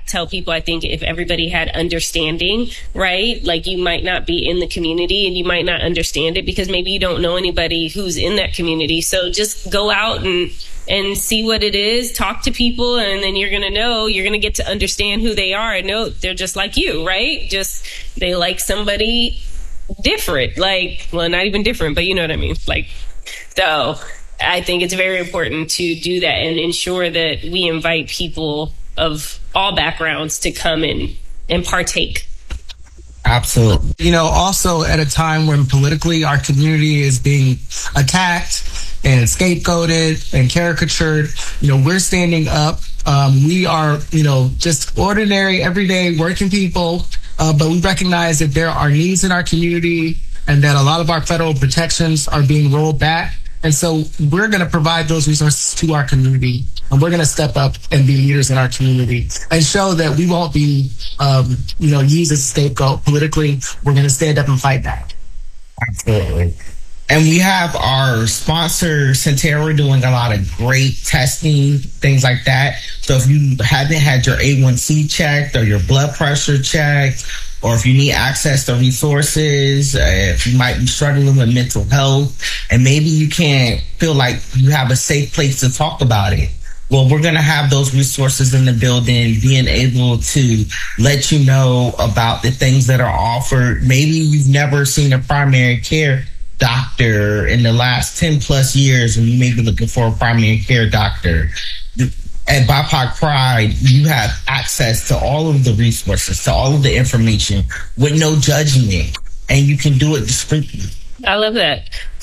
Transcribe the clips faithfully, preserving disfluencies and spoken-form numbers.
tell people, I think if everybody had understanding, right? Like you might not be in the community and you might not understand it because maybe you don't know anybody who's in that community. So just go out and and see what it is, talk to people, and then you're going to know, you're going to get to understand who they are and know they're just like you, right? Just, they like somebody different, like, well, not even different, but you know what I mean? Like, so I think it's very important to do that and ensure that we invite people of all backgrounds to come in and partake. Absolutely. You know, also at a time when politically our community is being attacked and scapegoated and caricatured, you know, we're standing up. Um, we are, you know, just ordinary, everyday working people, uh, but we recognize that there are needs in our community and that a lot of our federal protections are being rolled back. And so we're going to provide those resources to our community, and we're going to step up and be leaders in our community and show that we won't be, um, you know, used as a scapegoat politically. We're going to stand up and fight back. Absolutely. And we have our sponsor, Sentara, doing a lot of great testing, things like that. So if you haven't had your A one C checked or your blood pressure checked, or if you need access to resources, uh, if you might be struggling with mental health, and maybe you can't feel like you have a safe place to talk about it. Well, we're going to have those resources in the building, being able to let you know about the things that are offered. Maybe you've never seen a primary care doctor in the last ten plus years, and you may be looking for a primary care doctor. At B I P O C Pride, you have access to all of the resources, to all of the information with no judgment, and you can do it discreetly. I love that.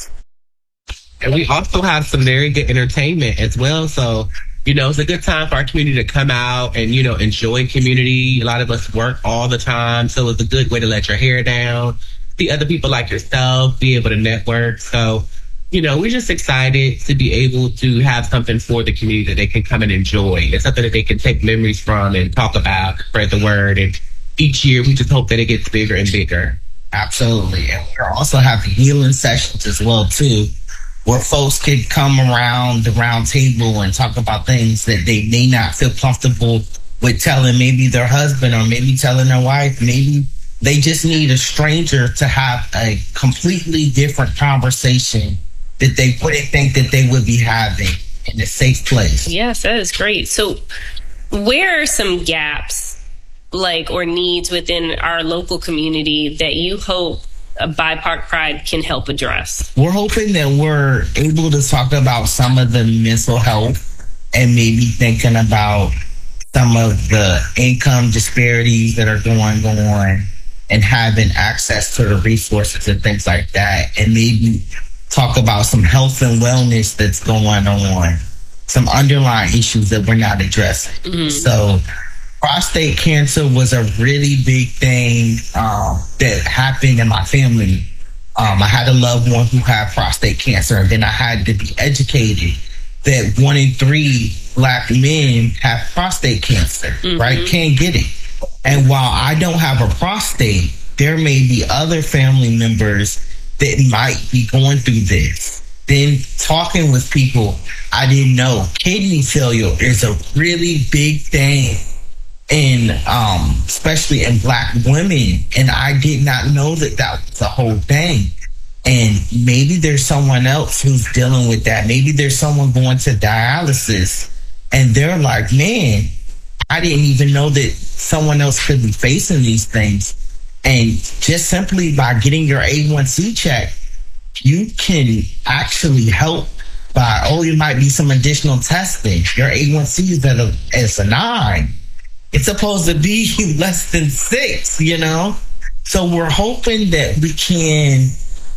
And we also have some very good entertainment as well. So, you know, it's a good time for our community to come out and, you know, enjoy community. A lot of us work all the time, so it's a good way to let your hair down, see other people like yourself, be able to network. So, you know, we're just excited to be able to have something for the community that they can come and enjoy. It's something that they can take memories from and talk about, spread the word. And each year, we just hope that it gets bigger and bigger. Absolutely. And we're also having healing sessions as well, too, where folks can come around the round table and talk about things that they may not feel comfortable with telling maybe their husband or maybe telling their wife. Maybe they just need a stranger to have a completely different conversation that they wouldn't think that they would be having in a safe place. Yes, that is great. So where are some gaps, like, or needs within our local community that you hope a B I P O C Pride can help address? We're hoping that we're able to talk about some of the mental health and maybe thinking about some of the income disparities that are going on and having access to the resources and things like that, and maybe talk about some health and wellness that's going on, some underlying issues that we're not addressing. Mm-hmm. So prostate cancer was a really big thing um, that happened in my family. Um, I had a loved one who had prostate cancer, and then I had to be educated that one in three Black men have prostate cancer, mm-hmm. right? Can't get it. And while I don't have a prostate, there may be other family members that might be going through this. Then talking with people, I didn't know kidney failure is a really big thing, in um, especially in Black women. And I did not know that that was the whole thing. And maybe there's someone else who's dealing with that. Maybe there's someone going to dialysis, and they're like, man, I didn't even know that someone else could be facing these things. And just simply by getting your A one C check, you can actually help by, oh, it might be some additional testing. Your A one C is at a, it's a nine. It's supposed to be less than six, you know? So we're hoping that we can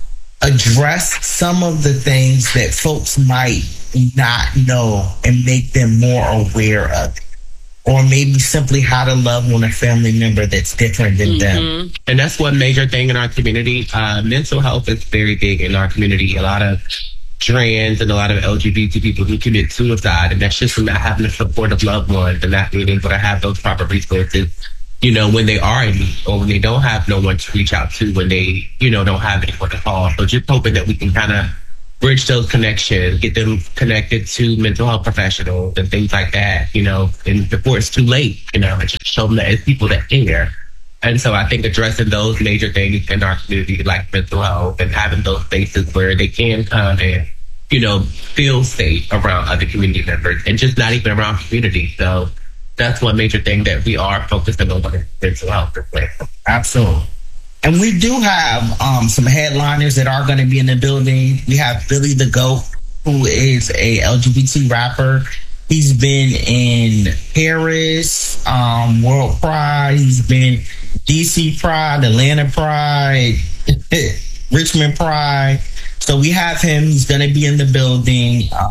address some of the things that folks might not know and make them more aware of it. Or maybe simply how to love on a family member that's different than mm-hmm. them. And that's one major thing in our community. Uh, mental health is very big in our community. A lot of trans and a lot of L G B T people who commit suicide, and that's just from not having a supportive loved one and not being able to have those proper resources, you know, when they are in need or when they don't have no one to reach out to, when they, you know, don't have anyone to call. So just hoping that we can kind of bridge those connections, get them connected to mental health professionals and things like that, you know, and before it's too late, you know, and just show them that it's people that care. And so I think addressing those major things in our community, like mental health, and having those spaces where they can come and, you know, feel safe around other community members and just not even around community. So that's one major thing that we are focusing on mental health. Absolutely. And we do have um, some headliners that are going to be in the building. We have Billy the Goat, who is a L G B T rapper. He's been in Paris, um, World Pride. He's been D C Pride, Atlanta Pride, Richmond Pride. So we have him. He's going to be in the building. Uh,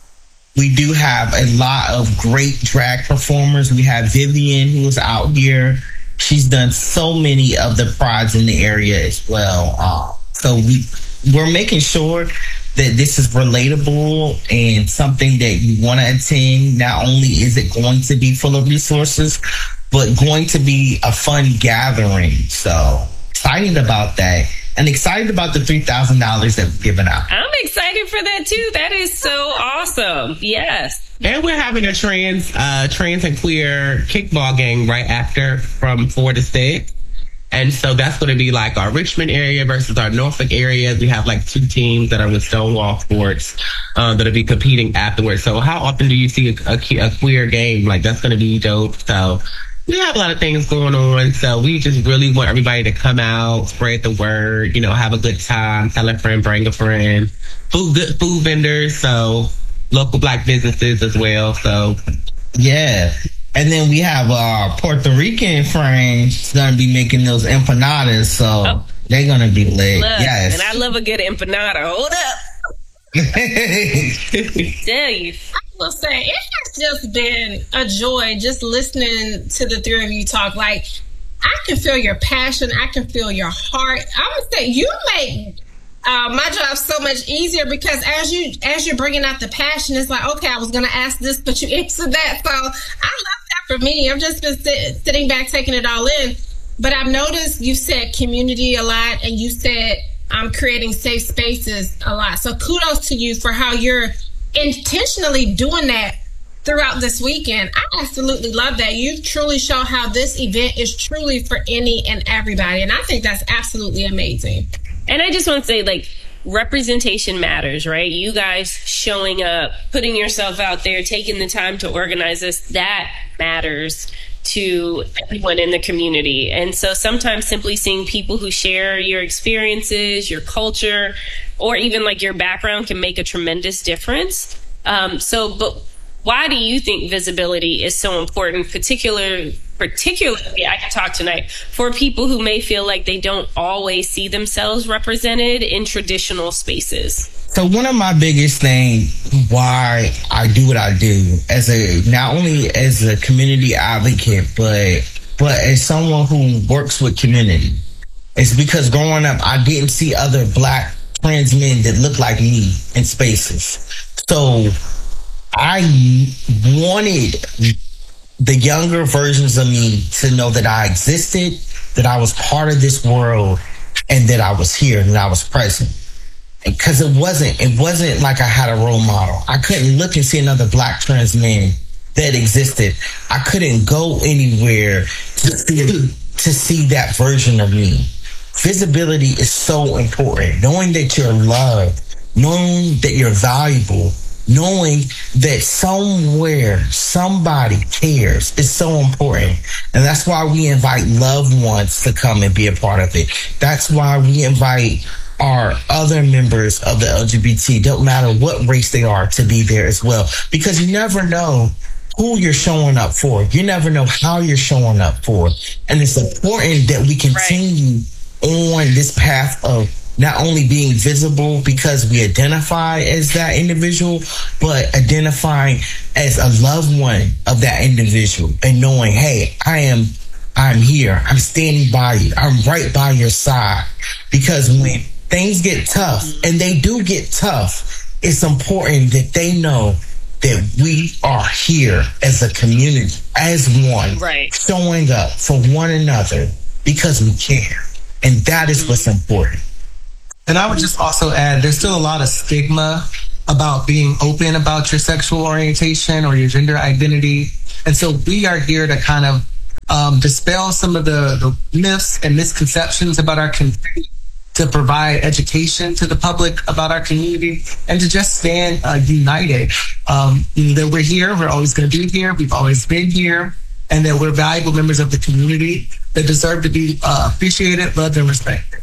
we do have a lot of great drag performers. We have Vivian, who is out here. She's done so many of the prides in the area as well. Uh, so we, we're making sure that this is relatable and something that you want to attend. Not only is it going to be full of resources, but going to be a fun gathering. So excited about that. And excited about the three thousand dollars that we're giving out. I'm excited for that too. That is so awesome. Yes. And we're having a trans, uh, trans and queer kickball game right after from four to six. And so that's going to be like our Richmond area versus our Norfolk area. We have like two teams that are with Stonewall Sports uh, that'll be competing afterwards. So how often do you see a, a, a queer game? Like, that's going to be dope. So we have a lot of things going on. So we just really want everybody to come out, spread the word, you know, have a good time, tell a friend, bring a friend. Food, good food vendors. So local Black businesses as well. So yeah. And then we have our Puerto Rican friends going to be making those empanadas. So oh. they're going to be lit. Look, yes. And I love a good empanada. Hold up. Tell you. I will say, it has just been a joy just listening to the three of you talk. Like, I can feel your passion. I can feel your heart. I would say you make uh, my job so much easier because as you as you're bringing out the passion, it's like, okay, I was going to ask this, but you answered that. So I love that for me. I've just been sit, sitting back, taking it all in. But I've noticed you said community a lot, and you said um, creating safe spaces a lot. So kudos to you for how you're intentionally doing that throughout this weekend. I absolutely love that. You truly show how this event is truly for any and everybody. And I think that's absolutely amazing. And I just want to say, like, representation matters, right? You guys showing up, putting yourself out there, taking the time to organize this, that matters to everyone in the community. And so sometimes simply seeing people who share your experiences, your culture, or even like your background can make a tremendous difference. Um, so, but why do you think visibility is so important, particular, particularly, I can talk tonight, for people who may feel like they don't always see themselves represented in traditional spaces? So one of my biggest things why I do what I do as a, not only as a community advocate, but, but as someone who works with community, is because growing up, I didn't see other Black trans men that look like me in spaces. So I wanted the younger versions of me to know that I existed, that I was part of this world, and that I was here, and that I was present. Because it wasn't, it wasn't like I had a role model. I couldn't look and see another Black trans man that existed. I couldn't go anywhere to see, to see that version of me. Visibility is so important. Knowing that you're loved, knowing that you're valuable, knowing that somewhere somebody cares is so important. And that's why we invite loved ones to come and be a part of it. That's why we invite our other members of the L G B T, don't matter what race they are, to be there as well. Because you never know who you're showing up for. You never know how you're showing up for. And it's important that we continue right. on this path of not only being visible because we identify as that individual, but identifying as a loved one of that individual and knowing, hey, I am, I'm here. I'm standing by you. I'm right by your side. Because when things get tough, and they do get tough, it's important that they know that we are here as a community, as one, right. showing up for one another because we care. And that is what's important. And I would just also add, there's still a lot of stigma about being open about your sexual orientation or your gender identity. And so we are here to kind of um, dispel some of the, the myths and misconceptions about our community, to provide education to the public about our community, and to just stand uh, united. Um, you know, that we're here, we're always going to be here, we've always been here, and that we're valuable members of the community that deserve to be uh, appreciated, loved, and respected.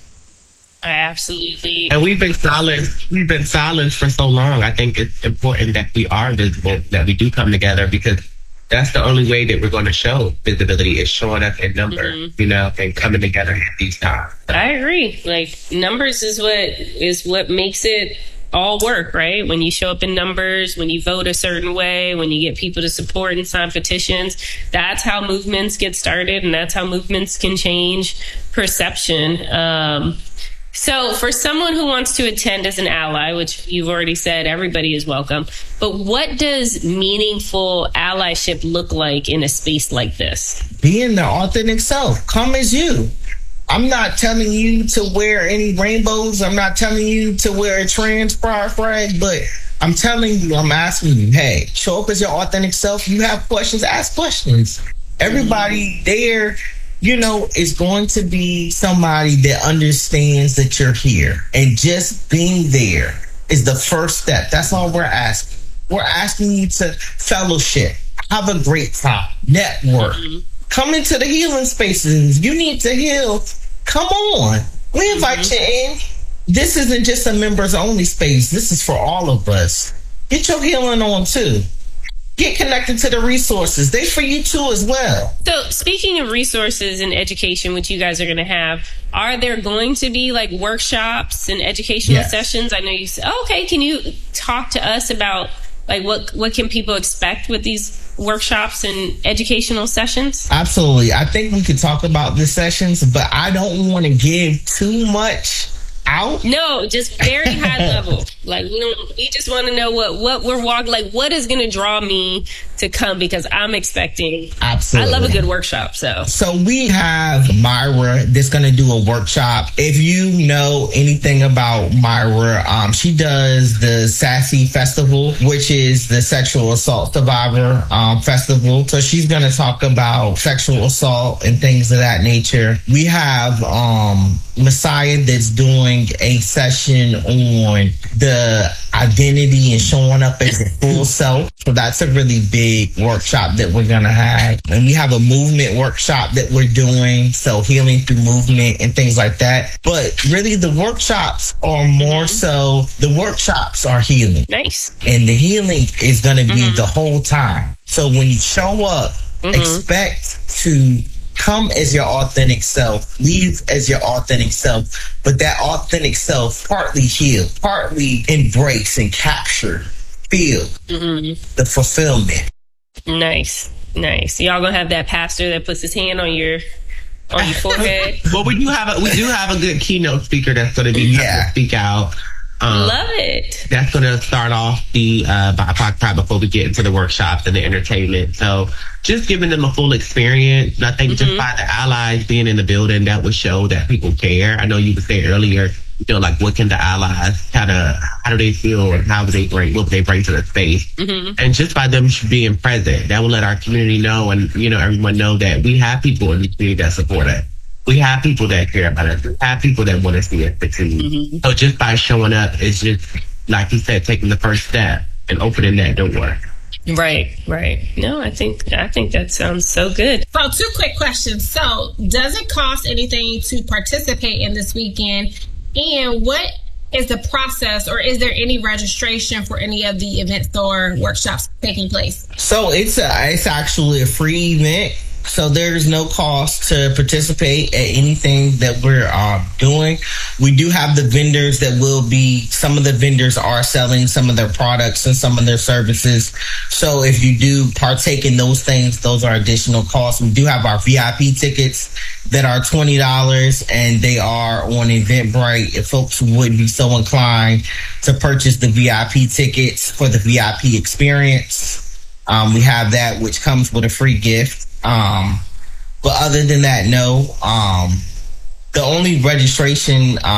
Absolutely. And we've been silent. We've been silent for so long. I think it's important that we are visible, that we do come together, because that's the only way that we're going to show visibility, is showing up in number, mm-hmm. you know, and coming together at these times. I agree. Like, numbers is what is what makes it all work, right? When you show up in numbers, when you vote a certain way, when you get people to support and sign petitions, that's how movements get started, and that's how movements can change perception. Um, So for someone who wants to attend as an ally, which you've already said everybody is welcome, but what does meaningful allyship look like in a space like this? Being the authentic self. Come as you. I'm not telling you to wear any rainbows. I'm not telling you to wear a trans pride flag, but I'm telling you, I'm asking you, hey, show up as your authentic self. You have questions, ask questions. Everybody there, you know, is going to be somebody that understands that you're here. And just being there is the first step. That's all we're asking. We're asking you to fellowship, have a great time, network, mm-hmm. come into the healing spaces. You need to heal. Come on. We invite mm-hmm. you in. This isn't just a members only space. This is for all of us. Get your healing on too. Get connected to the resources. They're for you too as well. So speaking of resources and education, which you guys are going to have, are there going to be like workshops and educational yes. sessions? I know you said, oh, okay. Can you talk to us about like what, what can people expect with these workshops and educational sessions? Absolutely. I think we could talk about the sessions, but I don't want to give too much out. No, just very high level. Like we don't. We just want to know what what we're walking. Like what is going to draw me to come, because I'm expecting. Absolutely, I love a good workshop. So, so we have Myra that's going to do a workshop. If you know anything about Myra, um, she does the Sassy Festival, which is the sexual assault survivor um, festival. So she's going to talk about sexual assault and things of that nature. We have um, Messiah that's doing a session on the identity and showing up as a full self. So that's a really big workshop that we're going to have. And we have a movement workshop that we're doing. So healing through movement and things like that. But really the workshops are more so, the workshops are healing. Nice. And the healing is going to be mm-hmm. the whole time. So when you show up, mm-hmm. expect to come as your authentic self, leave as your authentic self, but that authentic self partly heal, partly embrace and capture, feel mm-hmm. the fulfillment. Nice, nice. Y'all gonna have that pastor that puts his hand on your on your forehead? Well, we do have a we do have a good keynote speaker that's going to be yeah. to speak out. Um, Love it. That's going to start off the uh, B I P O C Pride before we get into the workshops and the entertainment. So just giving them a full experience. And I think mm-hmm. just by the allies being in the building, that would show that people care. I know you were saying earlier, you know, like what can the allies, how to, how do they feel, and how do they bring, what do they bring to the space? Mm-hmm. And just by them being present, that will let our community know, and, you know, everyone know that we have people in the community that support us. We have people that care about us. We have people that want to see us succeed. Mm-hmm. So just by showing up, it's just, like you said, taking the first step and opening that door. Right, right. No, I think I think that sounds so good. So two quick questions. So does it cost anything to participate in this weekend? And what is the process, or is there any registration for any of the events or workshops taking place? So it's a, it's actually a free event. So there's no cost to participate at anything that we're uh, doing. We do have the vendors that will be, some of the vendors are selling some of their products and some of their services. So if you do partake in those things, those are additional costs. We do have our V I P tickets that are twenty dollars, and they are on Eventbrite. If folks would be so inclined to purchase the V I P tickets for the V I P experience, um, we have that, which comes with a free gift. Um, but other than that, no. Um, the only registration um,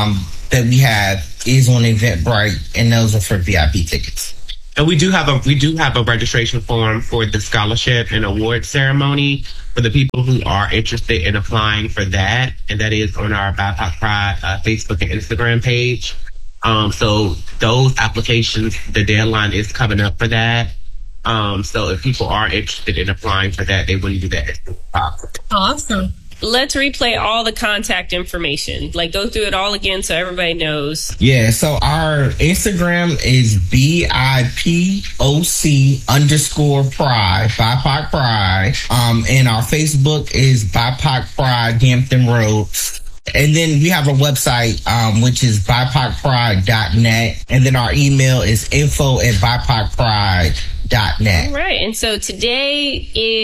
that we have is on Eventbrite, and those are for V I P tickets. And we do have a we do have a registration form for the scholarship and award ceremony for the people who are interested in applying for that, and that is on our B I P O C Pride uh, Facebook and Instagram page. Um, so those applications, the deadline is coming up for that. Um, so if people are interested in applying for that, they will do that as soon as possible. Awesome. Let's replay all the contact information. Like, go through it all again so everybody knows. Yeah, so our Instagram is B I P O C underscore Pride, B I P O C Pride. Um, and our Facebook is B I P O C Pride Hampton Roads. And then we have a website, um, which is B I P O C pride dot net. And then our email is info at B I P O C pride dot net. All right. And so today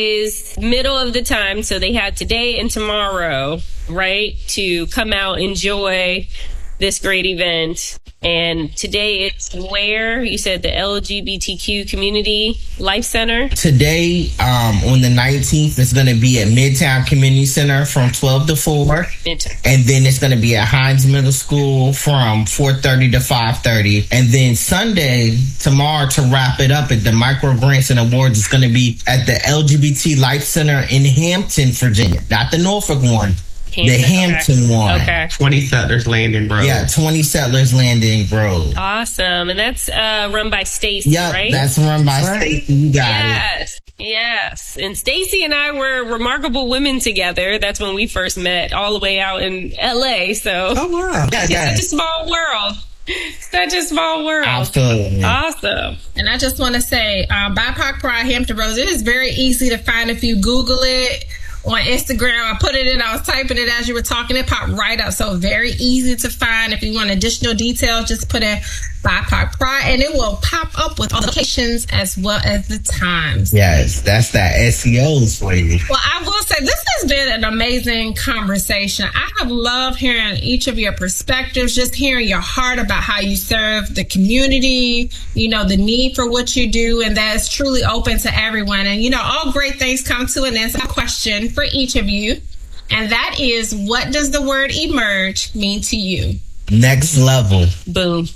is middle of the time. So they had today and tomorrow, right, to come out, enjoy this great event. And today it's where? You said the L G B T Q Community Life Center. Today, um, on the nineteenth, it's going to be at Midtown Community Center from twelve to four. Midtown. And then it's going to be at Hines Middle School from four thirty to five thirty. And then Sunday, tomorrow, to wrap it up at the Micro Grants and Awards, it's going to be at the L G B T Life Center in Hampton, Virginia. Not the Norfolk one. Hampton, the Hampton okay. one. Okay. twenty Settlers Landing Road. Yeah, twenty Settlers Landing Road. Awesome. And that's uh, run by Stacy, Yep, right? that's run by Stacy. You got yes. it. Yes. And Stacy and I were remarkable women together. That's when we first met, all the way out in L A. So Oh, wow. Yeah, it's yeah. such a small world. Such a small world. Absolutely. Awesome. And I just want to say, um, B I P O C Pride Hampton Roads, it is very easy to find if you Google it. On Instagram, I put it in, I was typing it as you were talking, it popped right up. So very easy to find. If you want additional details, just put in B I P O C Pride and it will pop up with all the locations as well as the times. Yes, that's that S E Os for you. Well, I will say this has been an amazing conversation. I have loved hearing each of your perspectives, just hearing your heart about how you serve the community, you know, the need for what you do, and that is truly open to everyone. And, you know, all great things come to an end. So I have a question for each of you, and that is, what does the word emerge mean to you? Next level. Boom.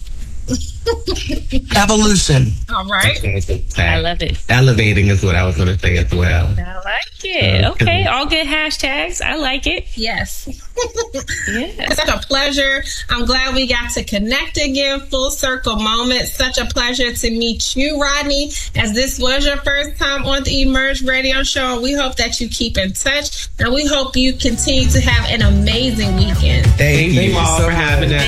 Evolution. All right. I love it. Elevating is what I was going to say as well. I like it. Okay. All good hashtags. I like it. Yes. Yeah. It's such a pleasure. I'm glad we got to connect again. Full circle moment. Such a pleasure to meet you, Rodney, as this was your first time on the Emerge Radio Show. We hope that you keep in touch, and we hope you continue to have an amazing weekend. Thank Thank you you all so for having us.